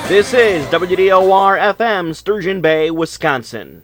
This is WDOR-FM, Sturgeon Bay, Wisconsin.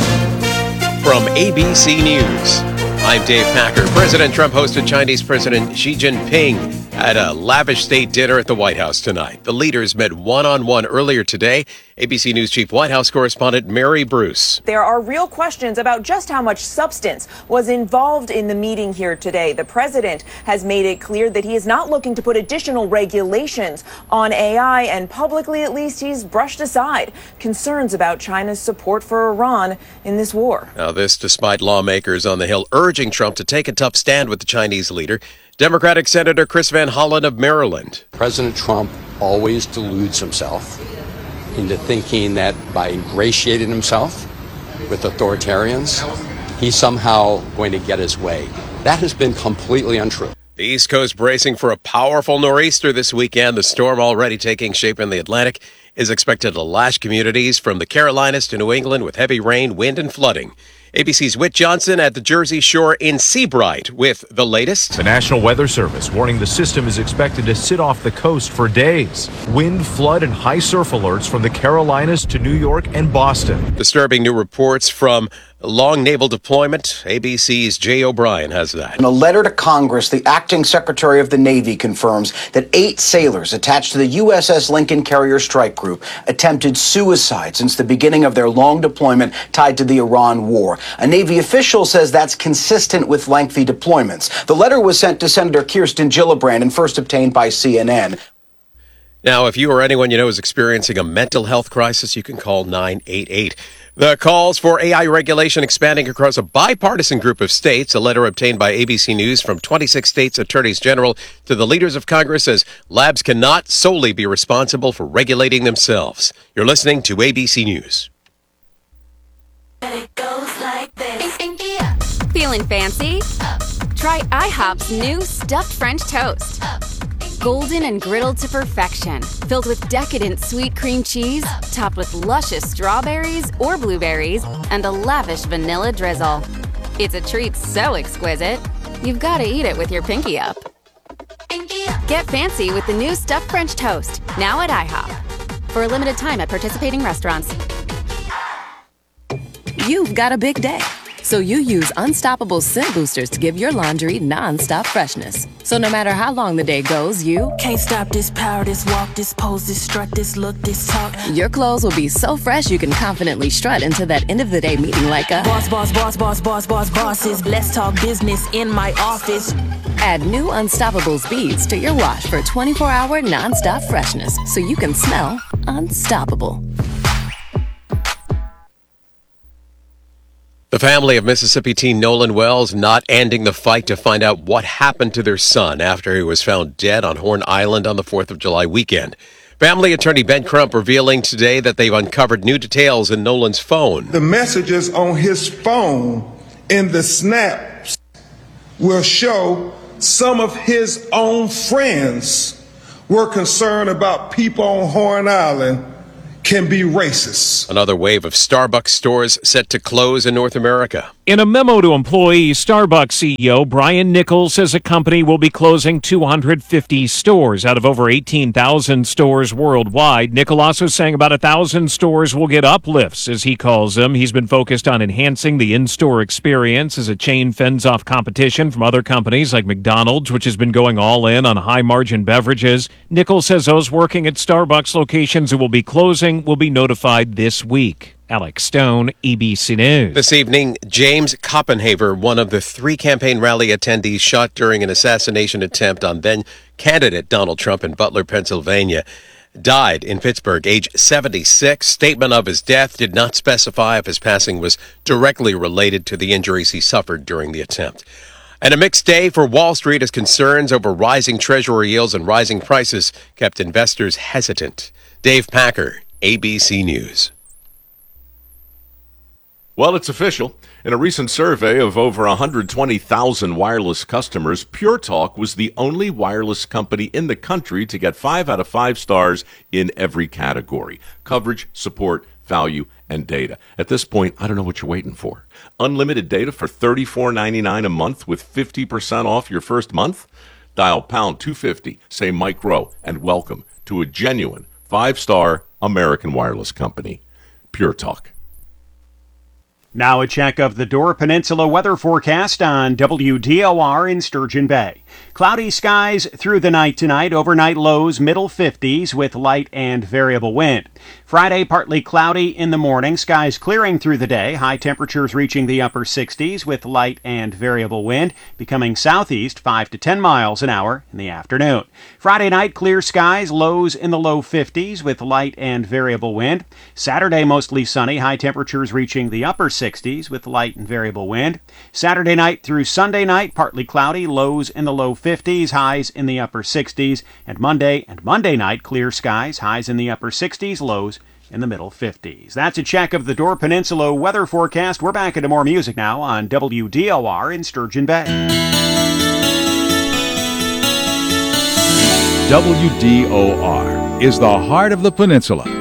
From ABC News, I'm Dave Packer. President Trump hosted Chinese President Xi Jinping at a lavish state dinner at the White House tonight. The leaders met one-on-one earlier today. ABC News Chief White House correspondent Mary Bruce. There are real questions about just how much substance was involved in the meeting here today. The president has made it clear that he is not looking to put additional regulations on AI, and publicly, at least, he's brushed aside concerns about China's support for Iran in this war. Now, this despite lawmakers on the Hill urging Trump to take a tough stand with the Chinese leader. Democratic Senator Chris Van Hollen of Maryland. President Trump always deludes himself into thinking that by ingratiating himself with authoritarians, he's somehow going to get his way. That has been completely untrue. The East Coast bracing for a powerful nor'easter this weekend. The storm already taking shape in the Atlantic is expected to lash communities from the Carolinas to New England with heavy rain, wind, and flooding. ABC's Whit Johnson at the Jersey Shore in Seabright with the latest. The National Weather Service warning the system is expected to sit off the coast for days. Wind, flood, and high surf alerts from the Carolinas to New York and Boston. Disturbing new reports from long naval deployment. ABC's Jay O'Brien has that. In a letter to Congress, the acting Secretary of the Navy confirms that 8 sailors attached to the USS Lincoln Carrier Strike Group attempted suicide since the beginning of their long deployment tied to the Iran war. A Navy official says that's consistent with lengthy deployments. The letter was sent to Senator Kirsten Gillibrand and first obtained by CNN. Now, if you or anyone you know is experiencing a mental health crisis, you can call 988. The calls for AI regulation expanding across a bipartisan group of states. A letter obtained by ABC News from 26 states' attorneys general to the leaders of Congress says labs cannot solely be responsible for regulating themselves. You're listening to ABC News. It goes like this. Feeling fancy? Try IHOP's new stuffed French toast. Golden and griddled to perfection, filled with decadent sweet cream cheese, topped with luscious strawberries or blueberries, and a lavish vanilla drizzle. It's a treat so exquisite, you've got to eat it with your pinky up. Get fancy with the new stuffed French toast, now at IHOP. For a limited time at participating restaurants. You've got a big day, so you use Unstoppable Scent Boosters to give your laundry non-stop freshness. So no matter how long the day goes, you can't stop this power, this walk, this pose, this strut, this look, this talk. Your clothes will be so fresh you can confidently strut into that end of the day meeting like a bosses. Let's talk business in my office. Add new Unstoppables beads to your wash for 24-hour non-stop freshness so you can smell unstoppable. The family of Mississippi teen Nolan Wells not ending the fight to find out what happened to their son after he was found dead on Horn Island on the 4th of July weekend. Family attorney Ben Crump revealing today that they've uncovered new details in Nolan's phone. The messages on his phone in the snaps will show some of his own friends were concerned about people on Horn Island can be racist. Another wave of Starbucks stores set to close in North America. In a memo to employees, Starbucks CEO Brian Nichols says a company will be closing 250 stores out of over 18,000 stores worldwide. Nichols also saying about 1,000 stores will get uplifts, as he calls them. He's been focused on enhancing the in-store experience as a chain fends off competition from other companies like McDonald's, which has been going all in on high-margin beverages. Nichols says those working at Starbucks locations who will be closing will be notified this week. Alex Stone, ABC News. This evening, James Copenhaver, one of the 3 campaign rally attendees shot during an assassination attempt on then-candidate Donald Trump in Butler, Pennsylvania, died in Pittsburgh, age 76. Statement of his death did not specify if his passing was directly related to the injuries he suffered during the attempt. And a mixed day for Wall Street as concerns over rising Treasury yields and rising prices kept investors hesitant. Dave Packer, ABC News. Well, it's official. In a recent survey of over 120,000 wireless customers, Pure Talk was the only wireless company in the country to get 5 out of 5 stars in every category: coverage, support, value, and data. At this point, I don't know what you're waiting for. Unlimited data for $34.99 a month with 50% off your first month? Dial pound 250, say Mike Rowe, and welcome to a genuine 5-star American wireless company. Pure Talk. Now a check of the Door Peninsula weather forecast on WDOR in Sturgeon Bay. Cloudy skies through the night tonight. Overnight lows middle 50s with light and variable wind. Friday partly cloudy in the morning. Skies clearing through the day. High temperatures reaching the upper 60s with light and variable wind becoming southeast 5 to 10 miles an hour in the afternoon. Friday night clear skies. Lows in the low 50s with light and variable wind. Saturday mostly sunny. High temperatures reaching the upper 60s with light and variable wind. Saturday night through Sunday night, partly cloudy, lows in the low 50s, highs in the upper 60s. And Monday night, clear skies, highs in the upper 60s, lows in the middle 50s. That's a check of the Door Peninsula weather forecast. We're back into more music now on WDOR in Sturgeon Bay. WDOR is the heart of the peninsula.